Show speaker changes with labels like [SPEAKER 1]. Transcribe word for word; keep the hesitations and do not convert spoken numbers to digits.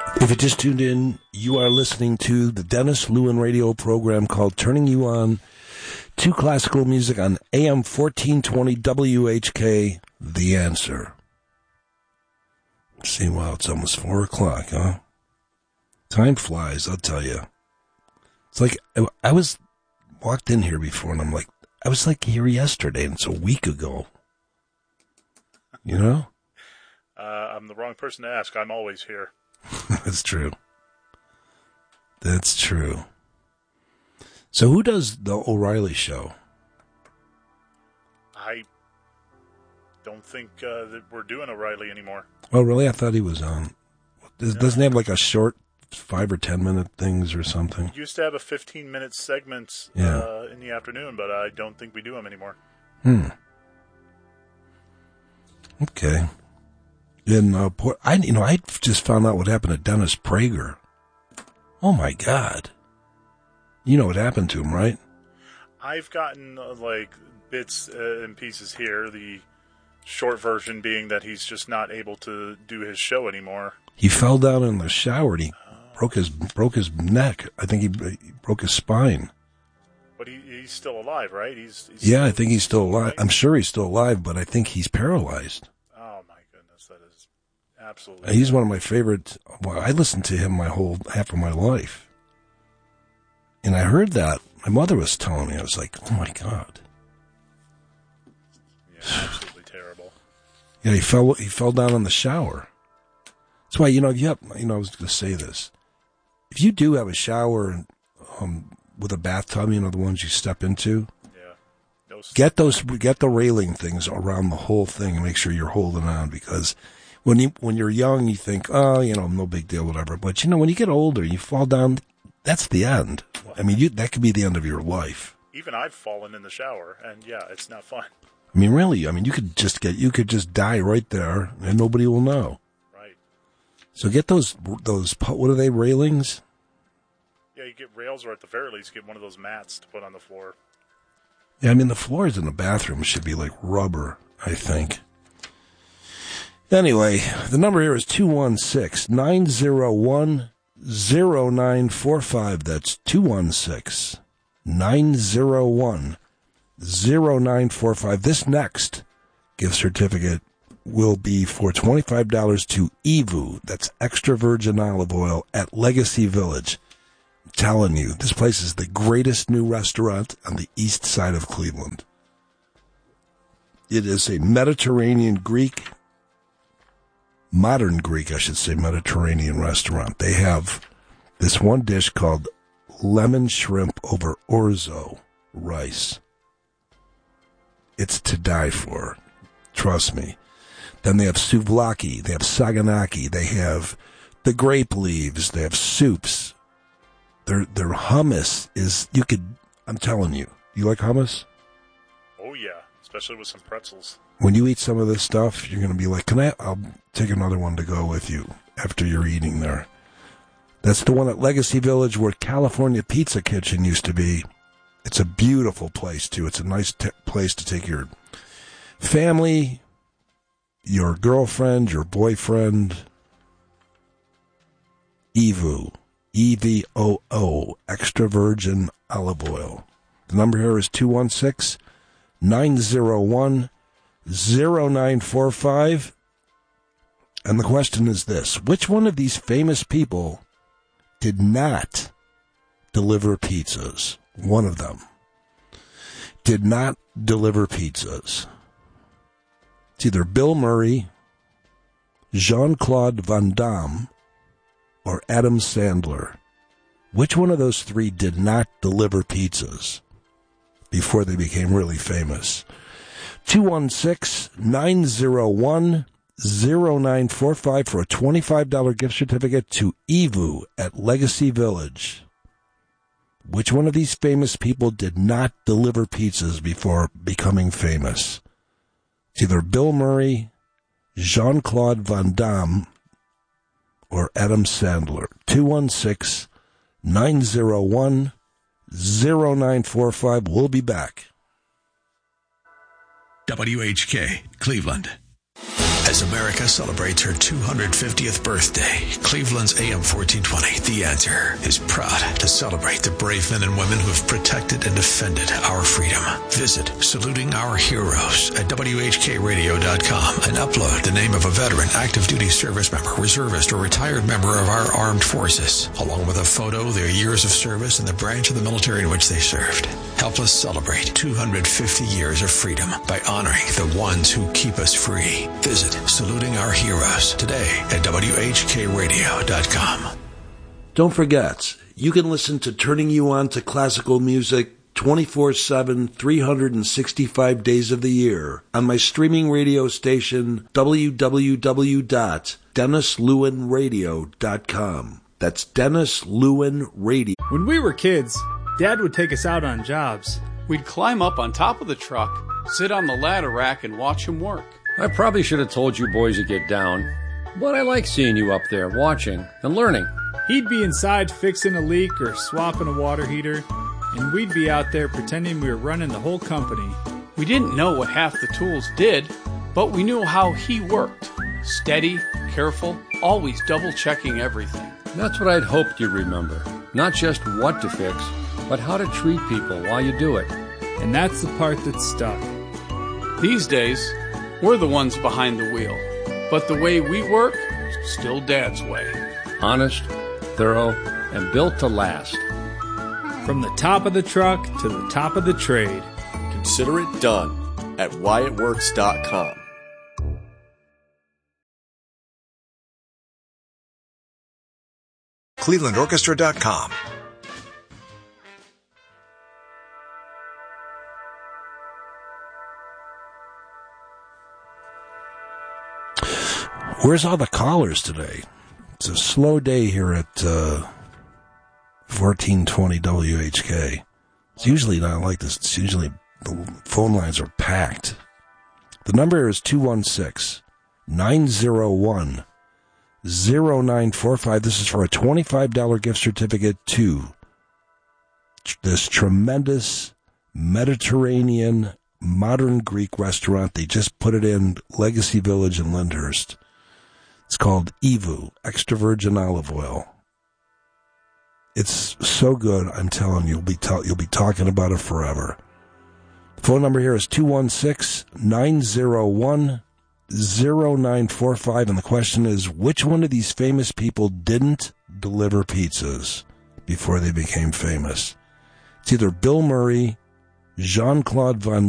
[SPEAKER 1] If you just tuned in, you are listening to the Dennis Lewin radio program called Turning You On to Classical Music on A M fourteen twenty W H K, The Answer. See, wow, it's almost four o'clock, huh? Time flies, I'll tell you. It's like, I was walked in here before, and I'm like, I was like here yesterday, and it's a week ago. You know?
[SPEAKER 2] Uh, I'm the wrong person to ask. I'm always here.
[SPEAKER 1] That's true. That's true. So who does the O'Reilly show?
[SPEAKER 2] I don't think uh, that we're doing O'Reilly anymore.
[SPEAKER 1] Oh, really? I thought he was on. Does,
[SPEAKER 2] no.
[SPEAKER 1] Doesn't he have like a short five or ten minute things or something?
[SPEAKER 2] We used to have a fifteen minute segment
[SPEAKER 1] yeah.
[SPEAKER 2] uh, in the afternoon, but I don't think we do them anymore.
[SPEAKER 1] Hmm. Okay. In uh, Port, I you know I just found out what happened to Dennis Prager. Oh my God! You know what happened to him, right?
[SPEAKER 2] I've gotten uh, like bits uh, and pieces here. The short version being that he's just not able to do his show anymore.
[SPEAKER 1] He fell down in the shower and he oh. broke his broke his neck. I think he, he broke his spine.
[SPEAKER 2] But he, he's still alive, right? He's, he's
[SPEAKER 1] yeah,
[SPEAKER 2] still,
[SPEAKER 1] I think he's still alive.
[SPEAKER 2] Right?
[SPEAKER 1] I'm sure he's still alive, but I think he's paralyzed.
[SPEAKER 2] Absolutely.
[SPEAKER 1] He's one of my favorite. Well, I listened to him my whole half of my life. And I heard that. My mother was telling me. I was like, oh, my God.
[SPEAKER 2] Yeah, absolutely terrible.
[SPEAKER 1] Yeah, he fell He fell down in the shower. That's why, you know, you, you know, I was going to say this. If you do have a shower um, with a bathtub, you know, the ones you step into,
[SPEAKER 2] yeah. Those
[SPEAKER 1] get those, get the railing things around the whole thing and make sure you're holding on, because When you when you're young, you think, oh, you know, no big deal, whatever. But you know, when you get older, you fall down. That's the end. I mean, you, that could be the end of your life.
[SPEAKER 2] Even I've fallen in the shower, and yeah, it's not fun.
[SPEAKER 1] I mean, really. I mean, you could just get you could just die right there, and nobody will know.
[SPEAKER 2] Right.
[SPEAKER 1] So get those those what are they railings?
[SPEAKER 2] Yeah, you get rails, or at the very least, get one of those mats to put on the floor.
[SPEAKER 1] Yeah, I mean, the floors in the bathroom should be like rubber, I think. Anyway, the number here is two one six, nine zero one, zero nine four five. That's two one six, nine zero one, zero nine four five. This next gift certificate will be for twenty-five dollars to E V U. That's extra virgin olive oil at Legacy Village. I'm telling you, this place is the greatest new restaurant on the east side of Cleveland. It is a Mediterranean Greek modern Greek, I should say, Mediterranean restaurant. They have this one dish called lemon shrimp over orzo rice. It's to die for. Trust me. Then they have souvlaki. They have saganaki. They have the grape leaves. They have soups. Their their hummus is, you could, I'm telling you. You like hummus?
[SPEAKER 2] Oh, yeah. Especially with some pretzels.
[SPEAKER 1] When you eat some of this stuff, you're going to be like, can I, I'll take another one to go with you after you're eating there. That's the one at Legacy Village where California Pizza Kitchen used to be. It's a beautiful place, too. It's a nice t- place to take your family, your girlfriend, your boyfriend. E V U, E V O O, extra virgin olive oil. The number here is two one six, nine zero one, zero nine four five. And the question is this: which one of these famous people did not deliver pizzas? One of them did not deliver pizzas. It's either Bill Murray, Jean-Claude Van Damme, or Adam Sandler. Which one of those three did not deliver pizzas before they became really famous? two one six, nine zero one, zero nine four five for a twenty-five dollars gift certificate to E V U at Legacy Village. Which one of these famous people did not deliver pizzas before becoming famous? It's either Bill Murray, Jean-Claude Van Damme, or Adam Sandler. two one six, nine zero one, zero nine four five. We'll be back.
[SPEAKER 3] W H K, Cleveland. As America celebrates her two hundred fiftieth birthday, Cleveland's A M fourteen twenty, The Answer, is proud to celebrate the brave men and women who have protected and defended our freedom. Visit Saluting Our Heroes at W H K radio dot com and upload the name of a veteran, active duty service member, reservist, or retired member of our armed forces, along with a photo, their years of service, and the branch of the military in which they served. Help us celebrate two hundred fifty years of freedom by honoring the ones who keep us free. Visit Saluting Our Heroes today at W H K radio dot com.
[SPEAKER 1] Don't forget, you can listen to Turning You On to Classical Music twenty-four seven, three hundred sixty-five days of the year on my streaming radio station, w w w dot dennis lewin radio dot com. That's Dennis Lewin Radio.
[SPEAKER 4] When we were kids, Dad would take us out on jobs.
[SPEAKER 5] We'd climb up on top of the truck, sit on the ladder rack, and watch him work.
[SPEAKER 6] I probably should have told you boys to get down, but I like seeing you up there watching and learning.
[SPEAKER 4] He'd be inside fixing a leak or swapping a water heater, and we'd be out there pretending we were running the whole company.
[SPEAKER 5] We didn't know what half the tools did, but we knew how he worked. Steady, careful, always double-checking everything.
[SPEAKER 6] That's what I'd hoped you'd remember. Not just what to fix, but how to treat people while you do it.
[SPEAKER 4] And that's the part that stuck.
[SPEAKER 5] These days, we're the ones behind the wheel, but the way we work, still Dad's way.
[SPEAKER 6] Honest, thorough, and built to last.
[SPEAKER 4] From the top of the truck to the top of the trade.
[SPEAKER 7] Consider it done at Wyatt Works dot com.
[SPEAKER 8] Cleveland Orchestra dot com.
[SPEAKER 1] Where's all the callers today? It's a slow day here at uh, fourteen twenty W H K. It's usually not like this. It's usually the phone lines are packed. The number is two one six, nine zero one, zero nine four five. This is for a twenty-five dollars gift certificate to this tremendous Mediterranean modern Greek restaurant. They just put it in Legacy Village in Lyndhurst. It's called Evu, extra virgin olive oil. It's so good, I'm telling you, you'll be ta- you'll be talking about it forever. The phone number here is two one six, nine zero one, zero nine four five, and the question is, which one of these famous people didn't deliver pizzas before they became famous? It's either Bill Murray, Jean-Claude Van